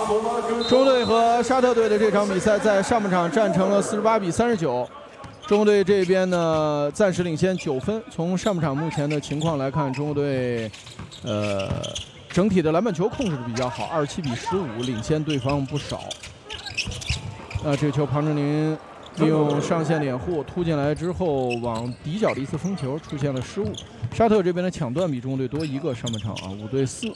中国队和沙特队的这场比赛在上半场战成了48比39。中国队这边呢暂时领先9分。从上半场目前的情况来看，中国队整体的篮板球控制的比较好，27比15，领先对方不少。这个球庞正林利用上线掩护突进来之后，往底角的一次封球出现了失误。沙特这边的抢断比中国队多1个，上半场啊5对4。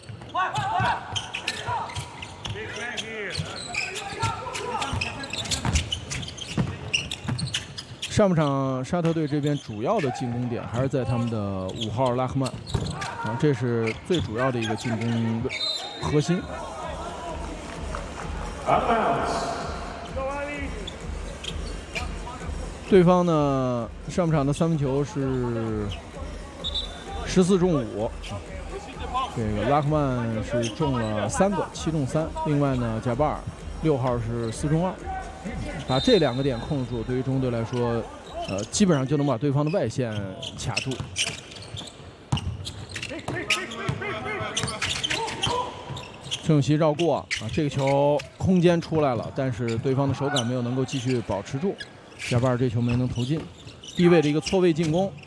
上半场沙特队这边主要的进攻点还是在他们的5号拉赫曼，这是最主要的一个进攻核心。对方呢，上半场的3分球是14中5，这个拉赫曼是中了3个，7中3。另外呢，贾巴尔6号是4中2，把这2个点控制住，对于中国队来说，基本上就能把对方的外线卡住。陈永熙绕过啊，这个球空间出来了，但是对方的手感没有能够继续保持住。贾巴尔这球没能投进，低位的一个错位进攻。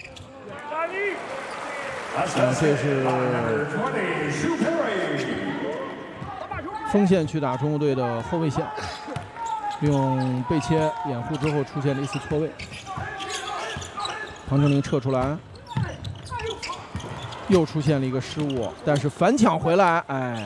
这是锋线去打中国队的后卫线，用背切掩护之后出现了一次错位。庞正林撤出来，又出现了一个失误，但是反抢回来，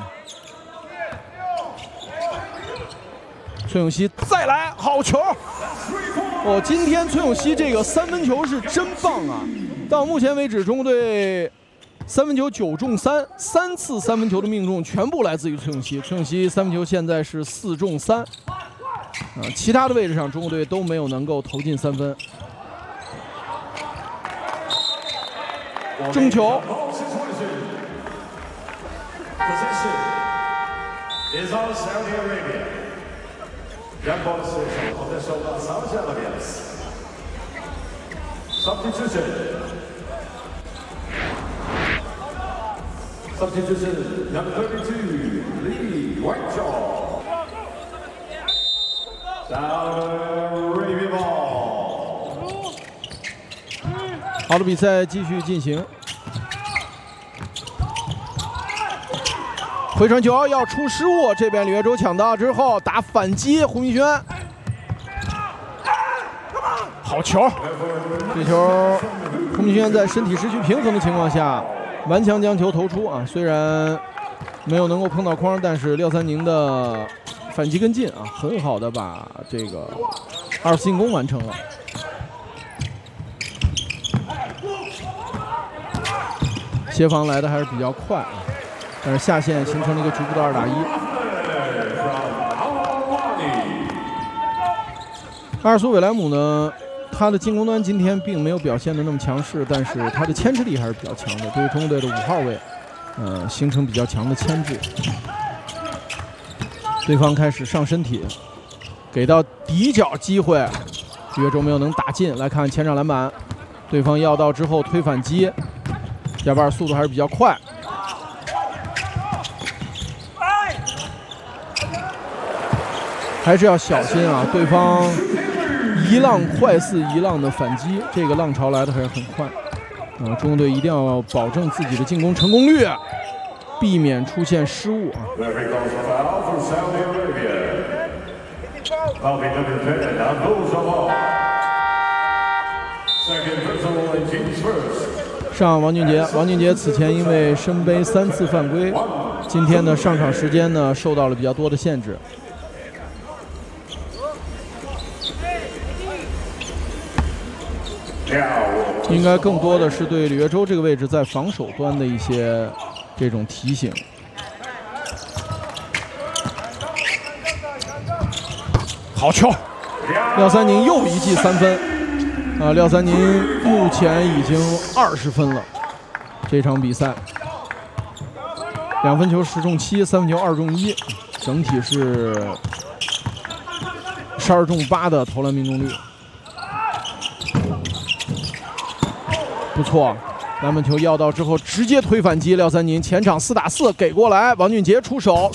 崔永熙再来，好球！今天崔永熙这个3分球是真棒啊！到目前为止，中国队3分球9中3，3次3分球的命中全部来自于崔永熙。崔永熙3分球现在是4中3，其他的位置上中国队都没有能够投进3分。争球。 Substitution number 32, Lee Whiteshaw. Saudi Arabia ball. 好的，比赛继续进行。回传球要出失误，这边李月洲抢到之后打反击，胡明轩，好球！这球胡明轩在身体失去平衡的情况下，顽强将球投出啊，虽然没有能够碰到框，但是廖三宁的反击跟进啊，很好的把这个2次进攻完成了。协防来的还是比较快啊，但是下线形成了一个局部的2打1。阿尔苏韦莱姆呢，他的进攻端今天并没有表现得那么强势，但是他的牵制力还是比较强的，对于中国队的5号位，形成比较强的牵制。对方开始上身体，给到底角机会，李月洲没有能打进。来看前场篮板，对方要到之后推反击，贾巴尔速度还是比较快。还是要小心啊，对方一浪快似一浪的反击，这个浪潮来的还是很快。中国队一定要保证自己的进攻成功率，避免出现失误啊。上王俊杰，王俊杰此前因为身背3次犯规，今天的上场时间呢受到了比较多的限制。应该更多的是对李月洲这个位置在防守端的一些这种提醒。好球！廖三宁又一记3分，廖三宁目前已经20分了。这场比赛2分球10中7，3分球2中1，整体是12中8的投篮命中率。不错，篮板球要到之后直接推反击，廖三宁前场4打4给过来，王俊杰出手